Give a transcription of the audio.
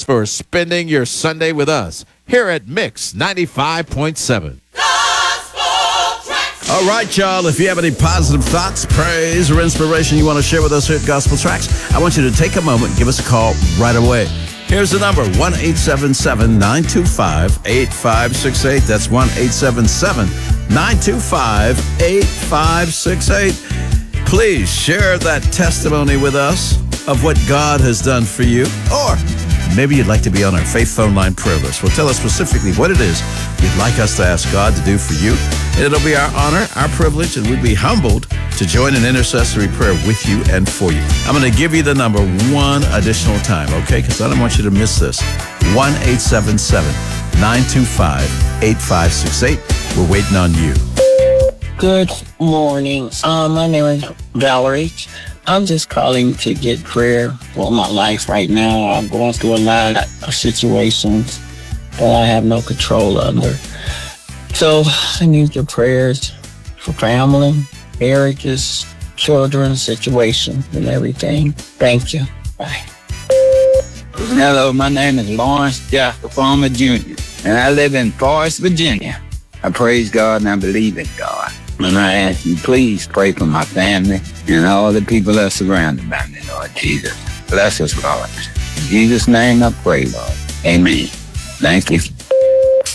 for spending your Sunday with us here at Mix 95.7. All right, y'all, if you have any positive thoughts, praise, or inspiration you want to share with us here at Gospel Tracks, I want you to take a moment and give us a call right away. Here's the number, 1-877-925-8568. That's 1-877-925-8568. Please share that testimony with us of what God has done for you. Or maybe you'd like to be on our Faith Phone Line prayer list. Well, tell us specifically what it is you'd like us to ask God to do for you. And it'll be our honor, our privilege, and we'd be humbled to join an intercessory prayer with you and for you. I'm going to give you the number one additional time, okay? Because I don't want you to miss this. 1-877-925-8568. We're waiting on you. Good morning. My name is Valerie. I'm just calling to get prayer for my life right now. I'm going through a lot of situations that I have no control under. So I need your prayers for family, marriages, children, situations, and everything. Thank you. Bye. Hello, my name is Lawrence Jasper Farmer Jr., and I live in Forest, Virginia. I praise God and I believe in God. And I ask you, please pray for my family and all the people that are surrounded by me, Lord Jesus. Bless us, Lord. In Jesus' name I pray, Lord. Amen. Thank you.